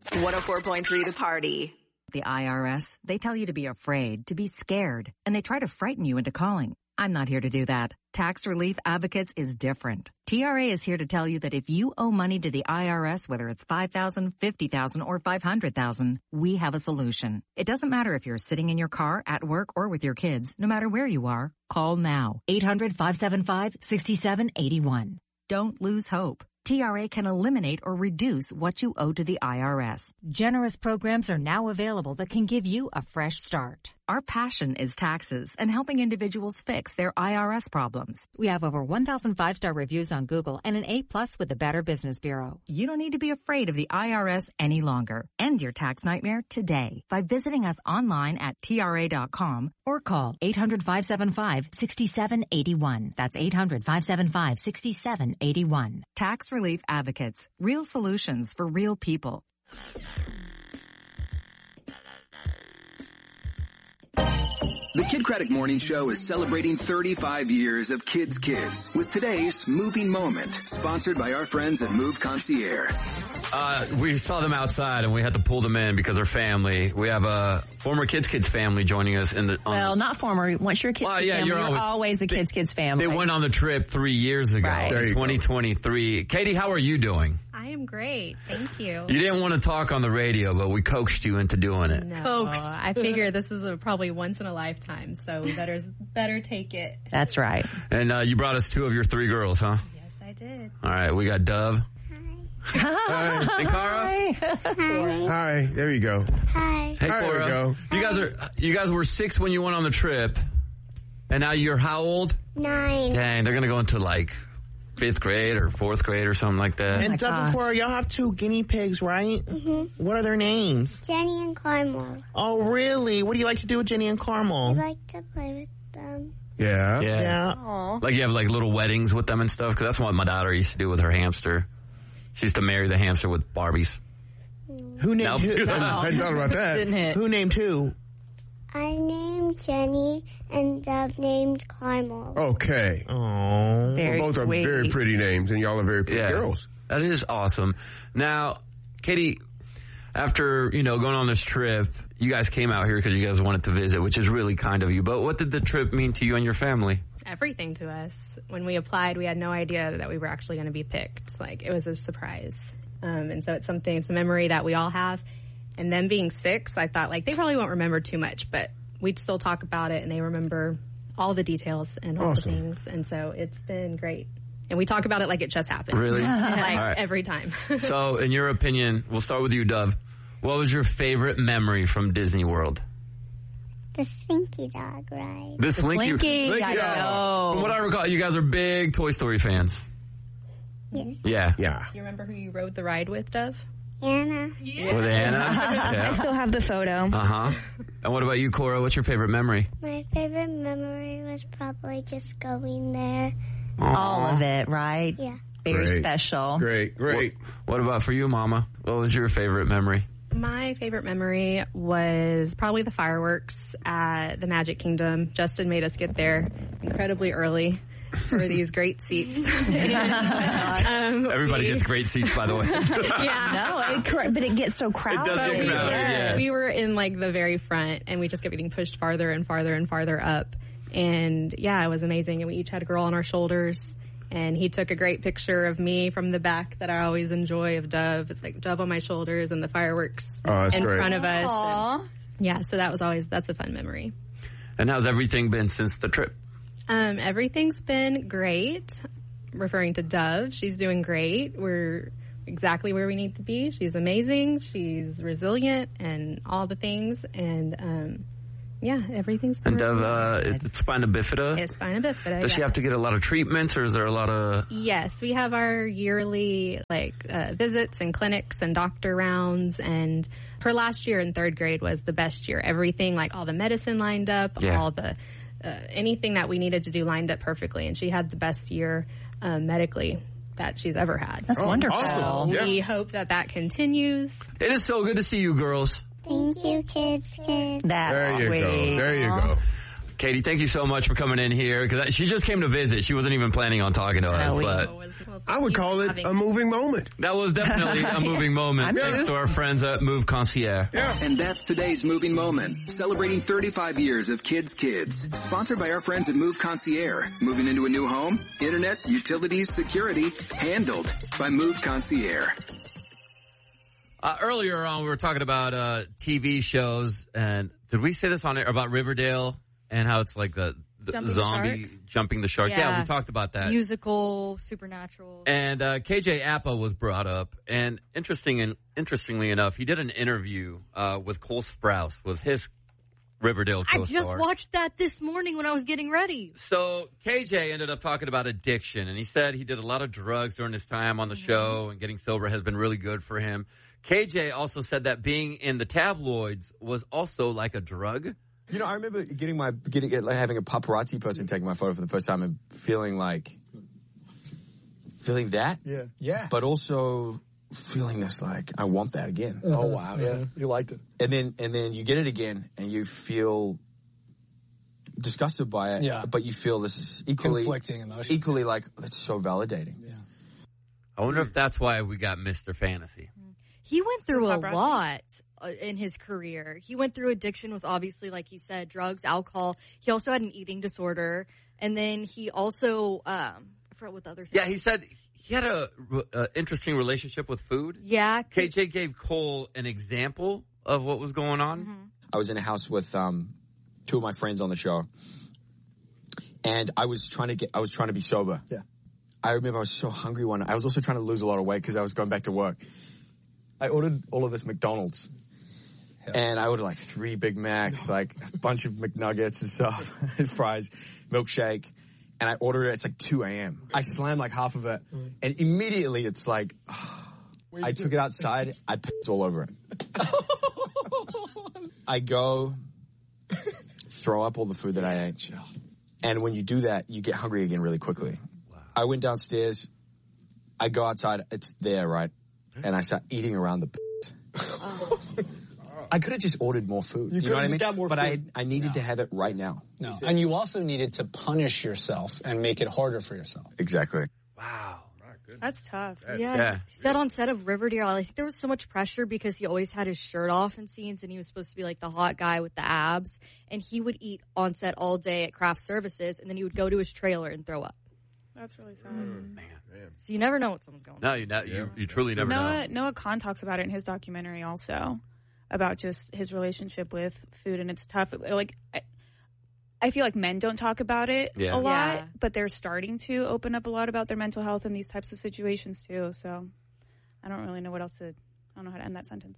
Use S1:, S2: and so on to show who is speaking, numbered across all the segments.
S1: 104.3 The Party.
S2: The IRS, they tell you to be afraid, to be scared, and they try to frighten you into calling. I'm not here to do that. Tax Relief Advocates is different. TRA is here to tell you that if you owe money to the IRS, whether it's $5,000, $50,000, or $500,000, we have a solution. It doesn't matter if you're sitting in your car, at work, or with your kids. No matter where you are, call now. 800-575-6781. Don't lose hope. TRA can eliminate or reduce what you owe to the IRS. Generous programs are now available that can give you a fresh start. Our passion is taxes and helping individuals fix their IRS problems. We have over 1,000 5-star reviews on Google and an A+ with the Better Business Bureau. You don't need to be afraid of the IRS any longer. End your tax nightmare today by visiting us online at TRA.com or call 800-575-6781. That's 800-575-6781. Tax Relief Advocates. Real solutions for real people.
S3: The Kid Craddock Morning Show is celebrating 35 years of Kids Kids with today's Moving Moment, sponsored by our friends at Move Concierge.
S4: We saw them outside and we had to pull them in because they're family. We have a former Kids Kids family joining us in the...
S5: Well, not former. Once you're a Kids Kids family, you're always a Kids Kids family.
S4: They went on the trip 3 years ago,
S5: right.
S4: 2023. Katie, how are you doing?
S6: I am great. Thank you.
S4: You didn't want to talk on the radio, but we coaxed you into doing it.
S6: No, I figure this is probably once in a lifetime, so we better take it.
S5: That's right.
S4: And you brought us 2 of your 3 girls, huh?
S6: Yes, I did.
S4: All right, we got Dove.
S7: Hi.
S4: And Cara.
S7: Hi. Hi. There you go.
S8: Hi.
S4: Hey,
S7: Hi,
S4: Cora.
S7: there we go.
S4: You guys were 6 when you went on the trip, and now you're how old?
S8: 9.
S4: Dang, they're gonna go into like 5th grade or 4th grade or something like that.
S7: And Dove and Cora, y'all have 2 guinea pigs, right?
S8: Mm-hmm.
S7: What are their names?
S8: Jenny and Carmel.
S7: Oh, really? What do you like to do with Jenny and Carmel?
S8: I like to play with them.
S7: Yeah.
S5: Aww.
S4: Like you have like little weddings with them and stuff? Because that's what my daughter used to do with her hamster. She used to marry the hamster with Barbies.
S7: Who named who?
S4: No.
S7: I hadn't thought about that.
S5: Didn't it?
S7: Who named who?
S8: I named Jenny and Dove named Carmel.
S7: Okay.
S5: Oh, very
S7: both
S5: sweet.
S7: are very pretty names, and y'all are very pretty girls.
S4: That is awesome. Now, Katie, after, going on this trip, you guys came out here because you guys wanted to visit, which is really kind of you. But what did the trip mean to you and your family?
S6: Everything to us. When we applied, we had no idea that we were actually going to be picked. Like, it was a surprise. And so it's a memory that we all have. And them being 6, I thought, they probably won't remember too much, but we'd still talk about it, and they remember all the details and all the things. And so it's been great. And we talk about it like it just happened.
S4: Really?
S6: Right. Every time.
S4: So, in your opinion, we'll start with you, Dove. What was your favorite memory from Disney World?
S8: The Slinky Dog ride.
S4: The Slinky
S5: I know.
S4: From what I recall, you guys are big Toy Story fans.
S8: Yes.
S4: Yeah.
S6: Do you remember who you rode the ride with, Dove?
S8: Anna.
S6: Yeah.
S4: With Anna? Yeah.
S9: I still have the photo.
S4: Uh-huh. And what about you, Cora? What's your favorite memory?
S8: My favorite memory was probably just going there.
S5: All of it, right?
S8: Yeah.
S5: Very
S7: Great.
S5: special.
S7: Great.
S4: What about for you, Mama? What was your favorite memory?
S6: My favorite memory was probably the fireworks at the Magic Kingdom. Justin made us get there incredibly early for these great seats.
S4: Everybody gets great seats, by the way.
S6: Yeah.
S5: No, but it gets so crowded.
S4: It does get crowded, yes.
S6: We were in the very front, and we just kept getting pushed farther and farther and farther up. And it was amazing. And we each had a girl on our shoulders. And he took a great picture of me from the back that I always enjoy of Dove. It's like Dove on my shoulders and the fireworks in front of us. And, so that's a fun memory.
S4: And how's everything been since the trip?
S6: Everything's been great. Referring to Dove, she's doing great. We're exactly where we need to be. She's amazing. She's resilient and all the things. And, everything's been
S4: And Dove, it's spina bifida?
S6: It's spina bifida.
S4: Does she have to get a lot of treatments, or is there a lot of...
S6: Yes, we have our yearly visits and clinics and doctor rounds, and her last year in 3rd grade was the best year. Everything, all the medicine lined up, all the anything that we needed to do lined up perfectly, and she had the best year medically that she's ever had.
S5: That's wonderful.
S7: Awesome.
S6: We hope that continues.
S4: It is so good to see you girls.
S8: Thank you, kids.
S7: There you go.
S4: Katie, thank you so much for coming in here, because she just came to visit. She wasn't even planning on talking to us, but
S7: I would call it a moving moment.
S4: That was definitely a moving moment. Thanks to our friends at Move Concierge.
S7: Yeah.
S3: And that's today's moving moment, celebrating 35 years of Kids Kids. Sponsored by our friends at Move Concierge. Moving into a new home, internet, utilities, security, handled by Move Concierge.
S4: Earlier on, we were talking about TV shows, and did we say this on air about Riverdale and how it's like the zombie jumping the shark? Yeah, we talked about that.
S9: Musical, supernatural.
S4: And KJ Apa was brought up, and interestingly enough, he did an interview with Cole Sprouse, with his Riverdale co-star.
S9: I just watched that this morning when I was getting ready.
S4: So KJ ended up talking about addiction, and he said he did a lot of drugs during his time on the show, and getting sober has been really good for him. KJ also said that being in the tabloids was also like a drug.
S10: You know, I remember having a paparazzi person taking my photo for the first time and feeling that.
S11: Yeah.
S10: But also feeling this like, I want that again.
S11: Oh wow, yeah, you liked it.
S10: And then you get it again and you feel disgusted by it, but you feel this is
S11: conflicting emotion.
S10: Equally like, that's so validating.
S11: Yeah.
S4: I wonder if that's why we got Mr. Fantasy.
S9: He went through a lot in his career. He went through addiction with, obviously, like you said, drugs, alcohol. He also had an eating disorder. And then he also, I forgot what the other thing.
S4: Yeah, he said he had a interesting relationship with food.
S9: Yeah.
S4: KJ gave Cole an example of what was going on.
S9: Mm-hmm.
S10: I was in a house with two of my friends on the show, and I was trying to be sober.
S11: Yeah.
S10: I remember I was so hungry one night. I was also trying to lose a lot of weight because I was going back to work. I ordered all of this McDonald's. And I ordered like 3 Big Macs, like a bunch of McNuggets and stuff, fries, milkshake. And I ordered it. It's like 2 a.m. I slammed like half of it. And immediately it's like, I took it outside. I pissed all over it. I go throw up all the food that I ate. And when you do that, you get hungry again really quickly. Wow. I went downstairs. I go outside. It's there, right? And I start eating around the I could have just ordered more food. You know what I mean?
S11: Got more
S10: but
S11: food.
S10: I needed to have it right now.
S11: No. And you also needed to punish yourself and make it harder for yourself.
S10: Exactly.
S4: Wow.
S6: That's tough.
S9: Yeah. He said on set of Riverdale, I think there was so much pressure because he always had his shirt off in scenes and he was supposed to be like the hot guy with the abs. And he would eat on set all day at craft services and then he would go to his trailer and throw up.
S6: That's really sad.
S4: Man.
S9: So you never know what someone's going on.
S4: No, you truly never know.
S12: Noah Kahn talks about it in his documentary also, about just his relationship with food, and it's tough. Like, I feel like men don't talk about it a lot, but they're starting to open up a lot about their mental health in these types of situations too. So I don't really know what else to. I don't know how to end that sentence.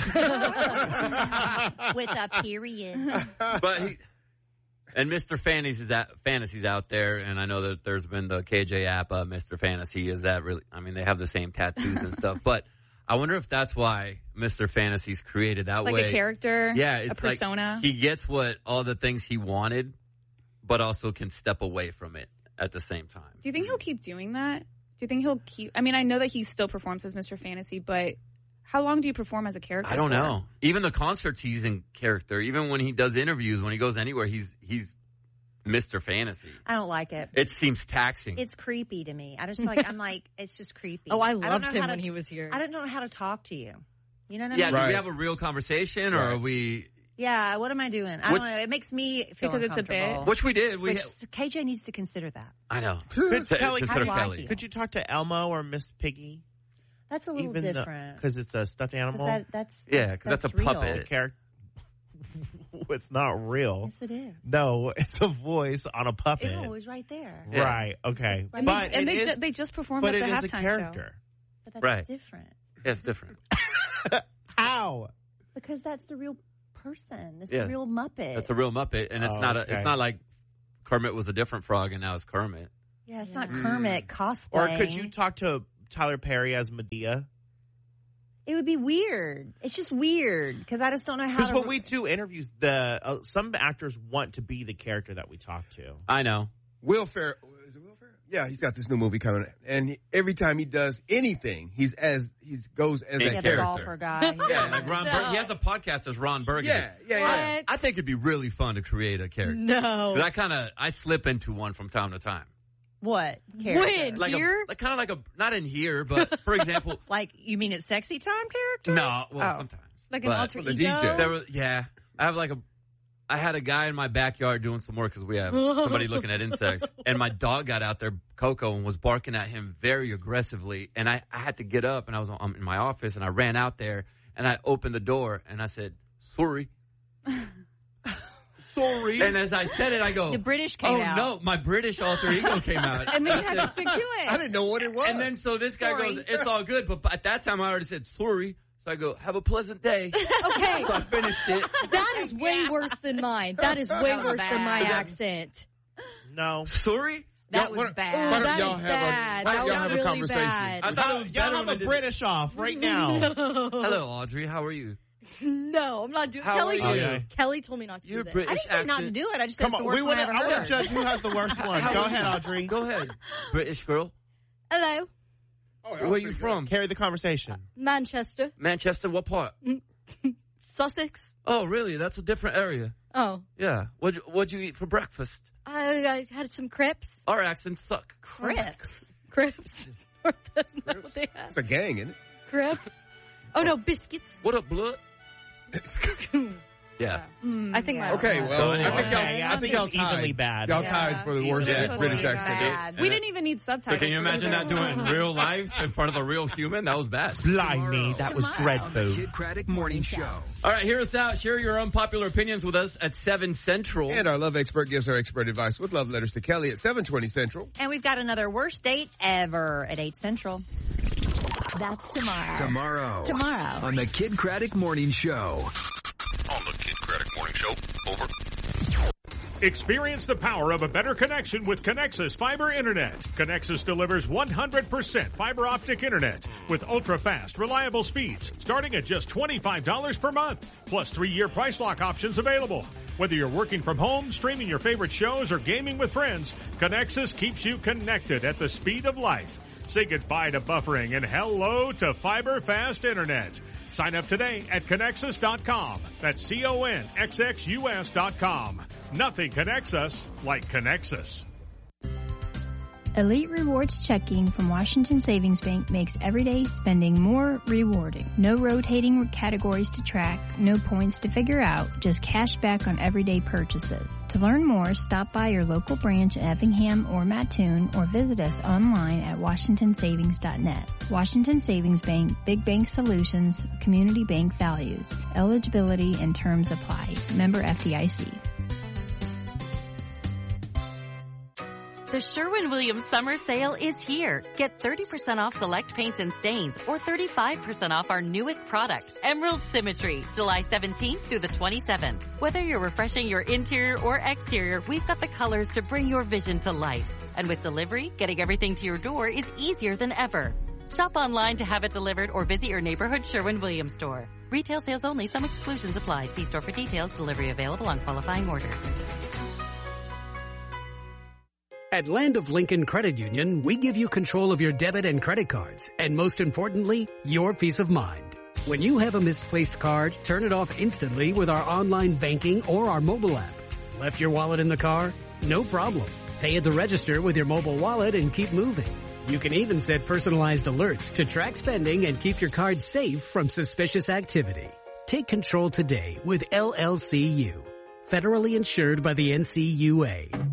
S5: With a period.
S4: But and Mr. Fantasy's out there, and I know that there's been the KJ Apa, Mr. Fantasy. Is that really? I mean, they have the same tattoos and stuff, but I wonder if that's why Mr. Fantasy's created that way.
S12: Like a character, it's a persona.
S4: Like he gets all the things he wanted, but also can step away from it at the same time.
S12: Do you think he'll keep doing that? Do you think he'll keep? I mean, I know that he still performs as Mr. Fantasy, but how long do you perform as a character?
S4: I don't know. Even the concerts, he's in character. Even when he does interviews, when he goes anywhere, he's Mr. Fantasy.
S5: I don't like it.
S4: It seems taxing.
S5: It's creepy to me. I'm like, it's just creepy.
S9: Oh, I loved him when he was here.
S5: I don't know how to talk to you. You know what I
S4: mean?
S5: mean?
S4: Yeah, do we have a real conversation or are we...
S5: Yeah, what am I doing? I don't know. It makes me feel
S12: because it's a bit.
S4: Which we did.
S5: KJ needs to consider that.
S4: I know.
S13: Kelly, could you talk to Elmo or Miss Piggy?
S5: That's a little different.
S13: Because it's a stuffed animal?
S5: That's
S4: a puppet.
S13: It's not real.
S5: Yes, it is.
S13: No, it's a voice on a puppet.
S5: It was right there.
S13: Yeah. Right, okay.
S5: Right.
S13: But
S12: they just performed at the halftime show.
S13: But it is a character.
S5: But that's different.
S4: Yeah, it's different.
S13: How?
S5: Because that's the real person. It's the real Muppet.
S4: That's a real Muppet, and it's not. It's not like Kermit was a different frog, and now it's Kermit.
S5: Yeah, it's not Kermit cosplay.
S13: Or could you talk to Tyler Perry as Medea?
S5: It would be weird. It's just weird because I just don't know how.
S13: Because when we do interviews, some actors want to be the character that we talk to.
S4: I know.
S7: Will Ferrell. Is it Will Ferrell? Yeah, he's got this new movie coming, and every time he does anything, he goes as that character.
S5: Golfer guy.
S4: Yeah, like Ron. He has a podcast as Ron Burgundy.
S7: Yeah.
S4: I think it'd be really fun to create a character.
S9: No,
S4: I slip into one from time to time.
S5: What character?
S9: When
S4: like
S9: here?
S4: Kind of like a not in here, but for example,
S5: like you mean it's sexy time character?
S4: No, sometimes
S12: like an alter ego.
S7: The DJ.
S4: I had a guy in my backyard doing some work because we have somebody looking at insects, and my dog got out there, Coco, and was barking at him very aggressively. And I had to get up, and I was in my office, and I ran out there, and I opened the door, and I said, "Sorry." Sorry. And as I said it, I go,
S5: the British came out.
S4: Oh, no, my British alter ego came out.
S12: And then you had to stick to it.
S7: I didn't know what it was.
S4: And then so this guy goes, it's all good. But at that time, I already said, sorry. So I go, have a pleasant day.
S9: Okay.
S4: So I finished it.
S9: That is way worse than mine. That is way worse than my accent.
S13: No.
S4: Sorry?
S5: That was bad.
S7: Why don't
S9: That
S7: y'all
S9: is
S7: have
S9: bad.
S7: why don't
S9: That
S7: y'all
S9: was
S7: have a
S9: really
S7: conversation?
S9: bad.
S4: I thought it was
S13: Y'all
S4: better
S13: have
S4: when
S13: a
S4: they
S13: British off right now.
S4: Hello, Audrey. How are you?
S9: No, I'm not doing.
S4: How
S9: Kelly
S4: are
S9: told
S4: you?
S9: me. Kelly told me not to
S4: Your
S9: do that.
S4: British
S5: I didn't say not to
S4: accent.
S5: do it. I just said
S13: Come
S5: it's the
S13: on,
S5: worst one I ever
S13: I want
S5: heard.
S13: to judge who has the worst one. Go ahead, Audrey.
S4: Go ahead. British girl.
S9: Hello,
S4: Where are you from?
S13: Carry the conversation.
S9: Manchester,
S4: Manchester. What part?
S9: Sussex.
S4: Oh, really? That's a different area.
S9: Oh,
S4: Yeah. What'd you eat for breakfast?
S9: I had some crepes.
S4: Our accents suck.
S5: Crepes.
S9: Crepes. That's not what they have.
S7: It's a gang, isn't it?
S9: Crepes. Oh no, biscuits.
S4: What up, blood? Yeah.
S9: I think my
S7: Okay, well,
S13: I think y'all evenly bad.
S7: Y'all tied for the worst British accent.
S5: Bad.
S12: We didn't even need subtitles.
S4: So can you imagine that doing real life in front of a real human? That was bad.
S13: Blimey, that was dreadful.
S3: Kid Craddock Morning Show.
S4: All right, hear us out. Share your unpopular opinions with us at 7 Central.
S7: And our love expert gives her expert advice with love letters to Kelly at 7:20 Central.
S5: And we've got another worst date ever at 8 Central.
S1: That's tomorrow.
S3: Tomorrow. On the Kid Craddock Morning Show.
S14: On the Kid Craddock Morning Show. Over.
S15: Experience the power of a better connection with Connexus Fiber Internet. Connexus delivers 100% fiber optic internet with ultra-fast, reliable speeds starting at just $25 per month, plus 3-year price lock options available. Whether you're working from home, streaming your favorite shows, or gaming with friends, Connexus keeps you connected at the speed of life. Say goodbye to buffering and hello to fiber fast internet. Sign up today at Connexus.com. That's CONXXUS.com. Nothing connects us like Connexus.
S16: Elite Rewards checking from Washington Savings Bank makes everyday spending more rewarding. No rotating categories to track, no points to figure out, just cash back on everyday purchases. To learn more, stop by your local branch in Effingham or Mattoon or visit us online at washingtonsavings.net. Washington Savings Bank, big bank solutions, community bank values. Eligibility and terms apply. Member FDIC.
S17: The Sherwin-Williams Summer Sale is here. Get 30% off select paints and stains or 35% off our newest product, Emerald Symmetry, July 17th through the 27th. Whether you're refreshing your interior or exterior, we've got the colors to bring your vision to life. And with delivery, getting everything to your door is easier than ever. Shop online to have it delivered or visit your neighborhood Sherwin-Williams store. Retail sales only. Some exclusions apply. See store for details. Delivery available on qualifying orders.
S18: At Land of Lincoln Credit Union, we give you control of your debit and credit cards, and most importantly, your peace of mind. When you have a misplaced card, turn it off instantly with our online banking or our mobile app. Left your wallet in the car? No problem. Pay at the register with your mobile wallet and keep moving. You can even set personalized alerts to track spending and keep your card safe from suspicious activity. Take control today with LLCU. Federally insured by the NCUA.